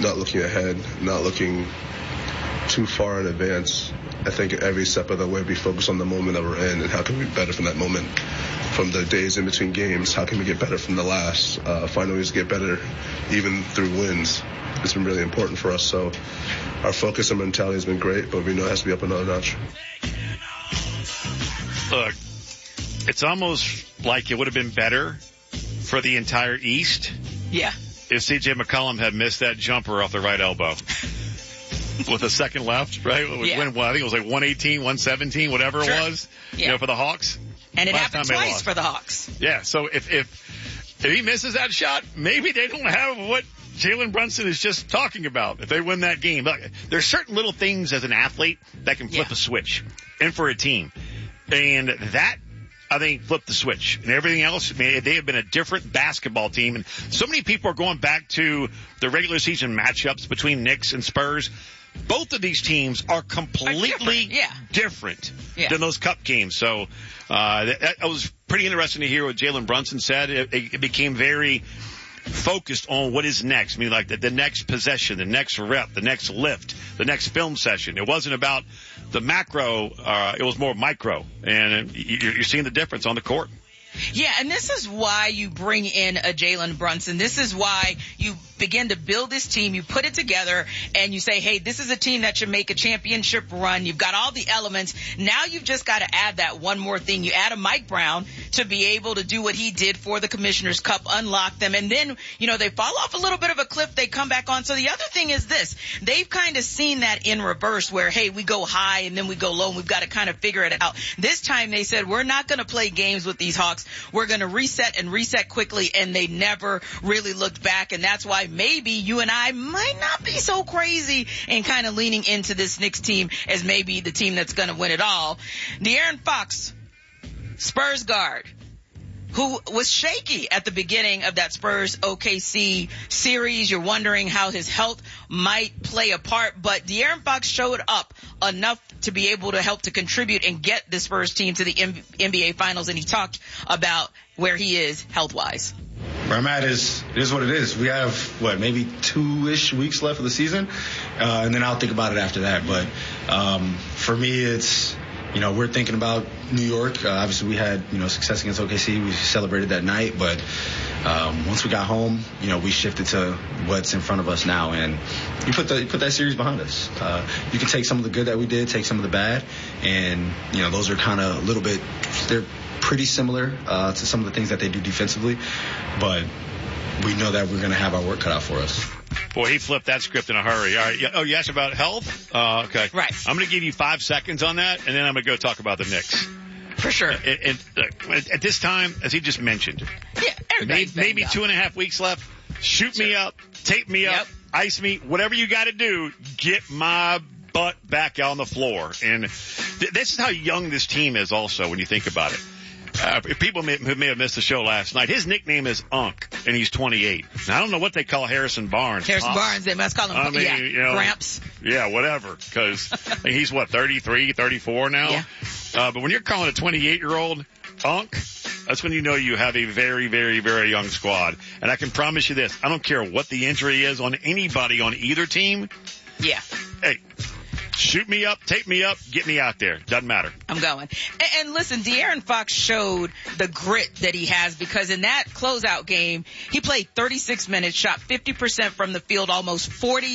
not looking ahead, not looking too far in advance. I think every step of the way we focus on the moment that we're in and how can we be better from that moment, from the days in between games. How can we get better from the last? Find ways to get better even through wins. It's been really important for us. So our focus and mentality has been great, but we know it has to be up another notch. Look, it's almost like it would have been better for the entire East. Yeah. If C.J. McCollum had missed that jumper off the right elbow. With a second left, right? Yeah. I think it was like 118, 117, whatever it was, for the Hawks. And it happened twice for the Hawks. Yeah, so if he misses that shot, maybe they don't have what Jalen Brunson is just talking about if they win that game. Look, there's certain little things as an athlete that can flip a switch and for a team. And that, I think, flipped the switch. And everything else, they have been a different basketball team. And so many people are going back to the regular season matchups between Knicks and Spurs. Both of these teams are completely different than those cup games. So that was pretty interesting to hear what Jalen Brunson said. It became very focused on what is next. I mean, like the next possession, the next rep, the next lift, the next film session. It wasn't about the macro. It was more micro. And you're seeing the difference on the court. Yeah, and this is why you bring in a Jalen Brunson. This is why you begin to build this team. You put it together and you say, hey, this is a team that should make a championship run. You've got all the elements. Now you've just got to add that one more thing. You add a Mike Brown to be able to do what he did for the Commissioner's Cup, unlock them. And then, they fall off a little bit of a cliff. They come back on. So the other thing is this. They've kind of seen that in reverse where, hey, we go high and then we go low and we've got to kind of figure it out. This time they said, we're not going to play games with these Hawks. We're going to reset quickly, and they never really looked back, and that's why maybe you and I might not be so crazy and kind of leaning into this Knicks team as maybe the team that's going to win it all. De'Aaron Fox, Spurs guard, who was shaky at the beginning of that Spurs OKC series. You're wondering how his health might play a part, but De'Aaron Fox showed up enough to be able to help to contribute and get the Spurs team to the NBA Finals, and he talked about where he is health-wise. Where I'm at is what it is. We have, maybe 2-ish weeks left of the season, and then I'll think about it after that. But for me, it's, we're thinking about New York. Obviously, we had, success against OKC. We celebrated that night. But once we got home, we shifted to what's in front of us now. And you put that series behind us. You can take some of the good that we did, take some of the bad. And, those are kind of a little bit – they're pretty similar to some of the things that they do defensively. But we know that we're going to have our work cut out for us. Boy, he flipped that script in a hurry. All right. Oh, you asked about health? Okay. Right. I'm going to give you 5 seconds on that, and then I'm going to go talk about the Knicks. For sure. And at this time, as he just mentioned, maybe 2.5 weeks left. Shoot me up, tape me up, ice me, whatever you got to do, get my butt back on the floor. And this is how young this team is also when you think about it. People who may have missed the show last night, his nickname is Unc, and he's 28. Now, I don't know what they call Harrison Barnes. Barnes, they must call him Gramps. Yeah, whatever, because he's, 33, 34 now? Yeah. But when you're calling a 28-year-old Unc, that's when you know you have a very, very, very young squad. And I can promise you this, I don't care what the injury is on anybody on either team. Yeah. Hey. Shoot me up, tape me up, get me out there. Doesn't matter. I'm going. And listen, De'Aaron Fox showed the grit that he has because in that closeout game, he played 36 minutes, shot 50% from the field, almost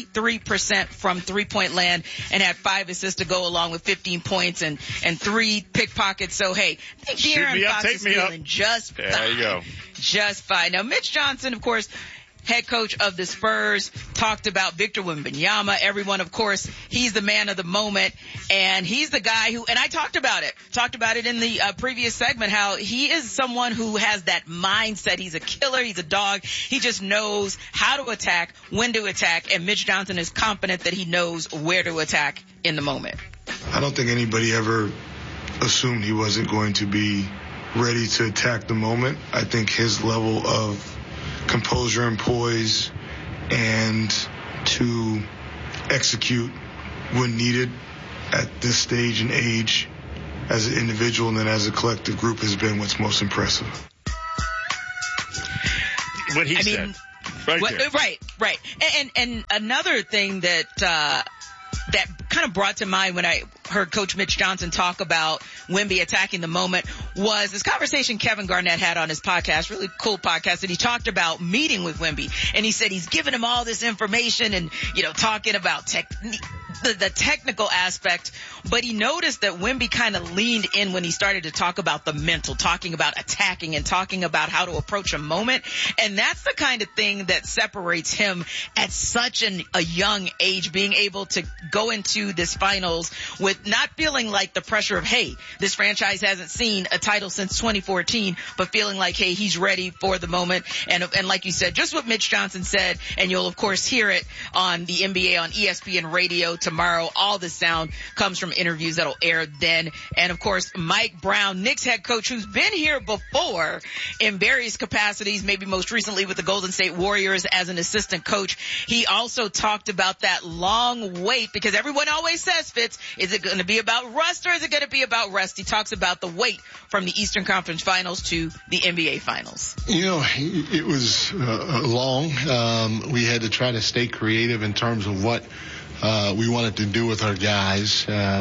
43% from three-point land, and had 5 assists to go along with 15 points and 3 pickpockets. So, hey, I think De'Aaron Fox is feeling just fine. There you go. Just fine. Now, Mitch Johnson, of course, head coach of the Spurs, talked about Victor Wembanyama. Everyone, of course, he's the man of the moment, and he's the guy who, and I talked about it in the previous segment, how he is someone who has that mindset. He's a killer. He's a dog. He just knows how to attack, when to attack, and Mitch Johnson is confident that he knows where to attack in the moment. I don't think anybody ever assumed he wasn't going to be ready to attack the moment. I think his level of composure and poise and to execute when needed at this stage and age as an individual and then as a collective group has been what's most impressive. What he said. Right. Right. And another thing that kind of brought to mind when I heard Coach Mitch Johnson talk about Wemby attacking the moment was this conversation Kevin Garnett had on his podcast, really cool podcast, and he talked about meeting with Wemby. And he said he's giving him all this information and, talking about the technical aspect, but he noticed that Wemby kind of leaned in when he started to talk about the mental, talking about attacking and talking about how to approach a moment. And that's the kind of thing that separates him at such a young age, being able to go into this finals with not feeling like the pressure of, hey, this franchise hasn't seen a title since 2014, but feeling like, hey, he's ready for the moment. And like you said, just what Mitch Johnson said, and you'll of course hear it on the NBA on ESPN radio tomorrow. All the sound comes from interviews that'll air then. And of course, Mike Brown, Knicks head coach, who's been here before in various capacities, maybe most recently with the Golden State Warriors as an assistant coach. He also talked about that long wait, because everyone always says, Fitz, is it going to be about rust or is it going to be about rest? He talks about the wait from the Eastern Conference Finals to the NBA Finals. It was long. We had to try to stay creative in terms of what we wanted to do with our guys.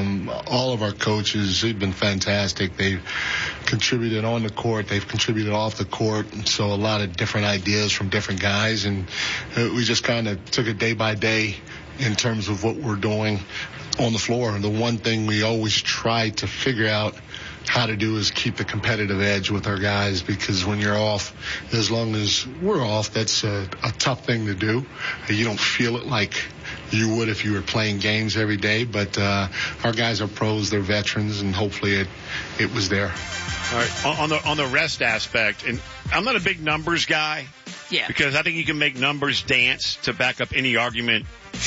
All of our coaches, they've been fantastic. They've contributed on the court. They've contributed off the court. So a lot of different ideas from different guys. And we just kind of took it day by day in terms of what we're doing on the floor. The one thing we always try to figure out how to do is keep the competitive edge with our guys, because when you're off, as long as we're off, that's a tough thing to do. You don't feel it like you would if you were playing games every day, but our guys are pros, they're veterans, and hopefully it was there. All right, on the rest aspect, and I'm not a big numbers guy. Yeah. Because I think you can make numbers dance to back up any argument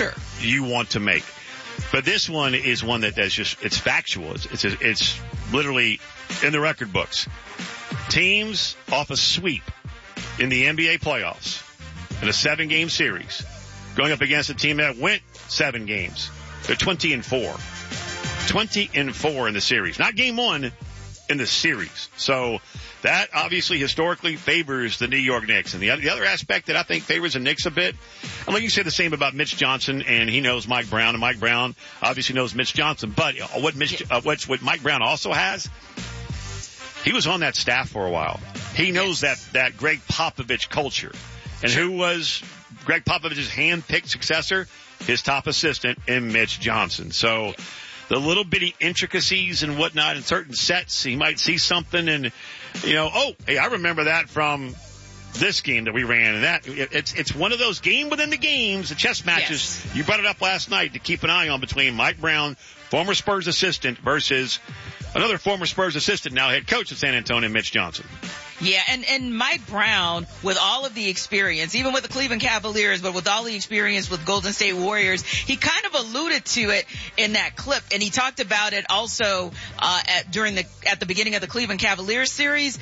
you want to make. But this one is one that's just, it's factual. It's literally in the record books. Teams off a sweep in the NBA playoffs in a 7-game series going up against a team that went 7 games. They're 20-4. 20-4 in the series. Not game one, in the series. So that obviously historically favors the New York Knicks. And the other aspect that I think favors the Knicks a bit, I mean, you say the same about Mitch Johnson, and he knows Mike Brown, and Mike Brown obviously knows Mitch Johnson. But what Mike Brown also has, he was on that staff for a while. He knows that Greg Popovich culture. And who was Greg Popovich's hand-picked successor? His top assistant in Mitch Johnson. So the little bitty intricacies and whatnot in certain sets, he might see something and, hey, I remember that from this game that we ran. And that it's one of those game within the games, the chess matches. Yes. You brought it up last night to keep an eye on between Mike Brown, former Spurs assistant, versus another former Spurs assistant, now head coach of San Antonio, Mitch Johnson. Yeah, and Mike Brown, with all of the experience, even with the Cleveland Cavaliers, but with all the experience with Golden State Warriors, he kind of alluded to it in that clip, and he talked about it also at the beginning of the Cleveland Cavaliers series.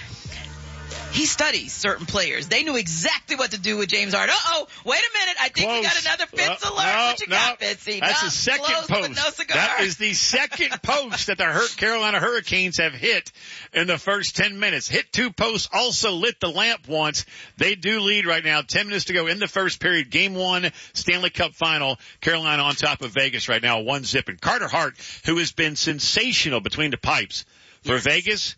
He studies certain players. They knew exactly what to do with James Harden. Wait a minute. I think we got another Fitz alert. What you got, Fitzy? That's the second post. That is the second post that the Carolina Hurricanes have hit in the first 10 minutes. Hit 2 posts, also lit the lamp once. They do lead right now. 10 minutes to go in the first period. Game 1, Stanley Cup final. Carolina on top of Vegas right now, 1-0. And Carter Hart, who has been sensational between the pipes for Vegas,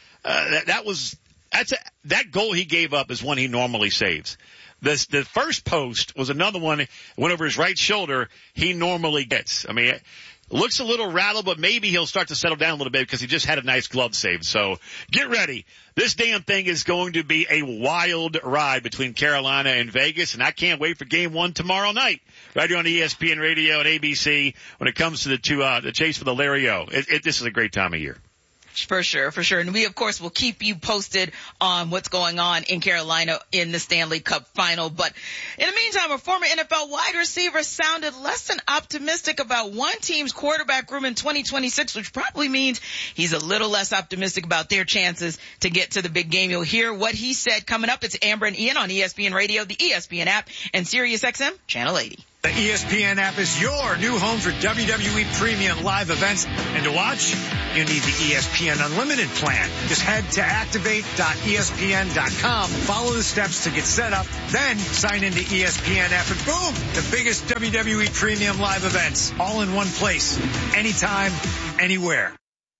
that goal he gave up is one he normally saves. The first post was another one, went over his right shoulder, he normally gets. I mean, it looks a little rattled, but maybe he'll start to settle down a little bit because he just had a nice glove save. So get ready. This damn thing is going to be a wild ride between Carolina and Vegas, and I can't wait for game 1 tomorrow night right here on ESPN Radio and ABC when it comes to the chase for the Larry O. This is a great time of year. For sure. And we, of course, will keep you posted on what's going on in Carolina in the Stanley Cup final. But in the meantime, a former NFL wide receiver sounded less than optimistic about one team's quarterback room in 2026, which probably means he's a little less optimistic about their chances to get to the big game. You'll hear what he said coming up. It's Amber and Ian on ESPN Radio, the ESPN app, and SiriusXM Channel 80. The ESPN app is your new home for WWE Premium live events. And to watch, you need the ESPN Unlimited plan. Just head to activate.espn.com, follow the steps to get set up, then sign into ESPN app, and boom, the biggest WWE Premium live events, all in one place, anytime, anywhere.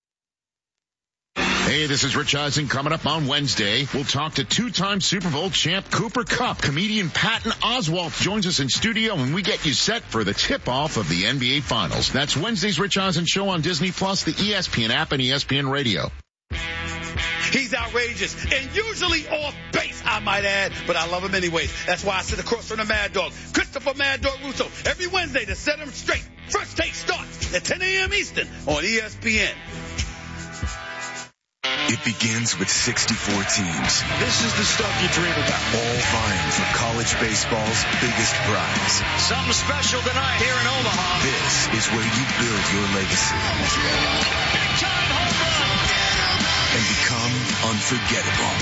Hey, this is Rich Eisen. Coming up on Wednesday, we'll talk to two-time Super Bowl champ Cooper Kupp. Comedian Patton Oswalt joins us in studio when we get you set for the tip-off of the NBA Finals. That's Wednesday's Rich Eisen show on Disney+, the ESPN app, and ESPN Radio. He's outrageous and usually off base, I might add, but I love him anyways. That's why I sit across from the Mad Dog, Christopher Mad Dog Russo, every Wednesday to set him straight. First Take starts at 10 a.m. Eastern on ESPN. It begins with 64 teams. This is the stuff you dream about. All vying for college baseball's biggest prize. Something special tonight here in Omaha. This is where you build your legacy. Big time home run. And become unforgettable.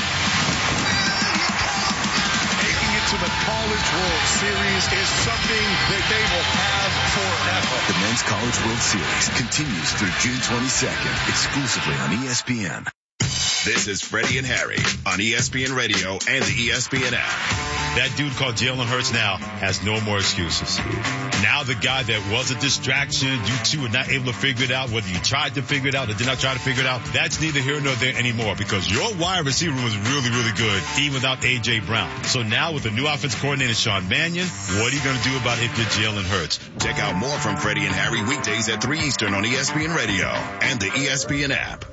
Making it to the College World Series is something that they will have forever. The Men's College World Series continues through June 22nd, exclusively on ESPN. This is Freddie and Harry on ESPN Radio and the ESPN app. That dude called Jalen Hurts now has no more excuses. Now the guy that was a distraction, you two are not able to figure it out, whether you tried to figure it out or did not try to figure it out, that's neither here nor there anymore because your wide receiver room was really, really good, even without A.J. Brown. So now with the new offense coordinator, Sean Mannion, what are you going to do about it if you're Jalen Hurts? Check out more from Freddie and Harry weekdays at 3 Eastern on ESPN Radio and the ESPN app.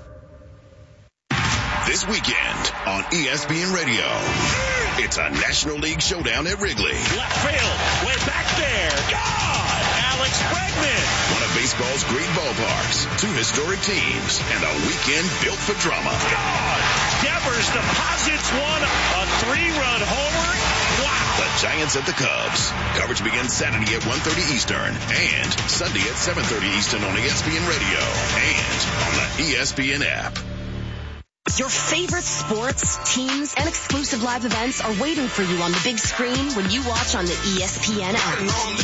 This weekend on ESPN Radio, it's a National League showdown at Wrigley. Left field, way back there. God! Alex Bregman. One of baseball's great ballparks, two historic teams, and a weekend built for drama. God! Devers deposits one, a 3-run homer. Wow! The Giants at the Cubs. Coverage begins Saturday at 1:30 Eastern and Sunday at 7:30 Eastern on ESPN Radio and on the ESPN app. Your favorite sports, teams, and exclusive live events are waiting for you on the big screen when you watch on the ESPN app.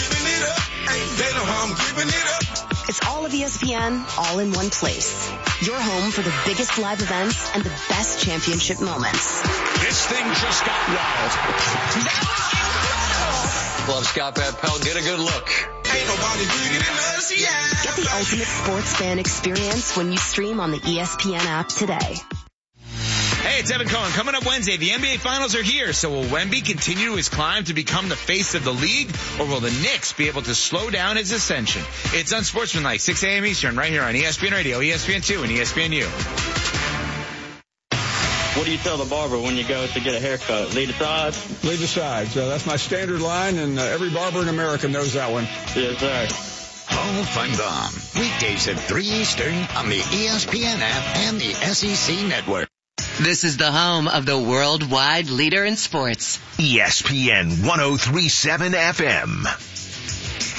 It's all of ESPN, all in one place. Your home for the biggest live events and the best championship moments. This thing just got wild. Love Scott Van Pelt. Get a good look. Ain't nobody bigger than us, yeah. Get the ultimate sports fan experience when you stream on the ESPN app today. Hey, it's Evan Cohen. Coming up Wednesday, the NBA Finals are here. So will Wemby continue his climb to become the face of the league, or will the Knicks be able to slow down his ascension? It's Unsportsmanlike, 6 a.m. Eastern, right here on ESPN Radio, ESPN2, and ESPNU. What do you tell the barber when you go to get a haircut? Lead the sides? Lead the sides. That's my standard line, and every barber in America knows that one. Yes, sir. Home Fun Bomb. Weekdays at 3 Eastern on the ESPN app and the SEC Network. This is the home of the worldwide leader in sports. ESPN 103.7 FM.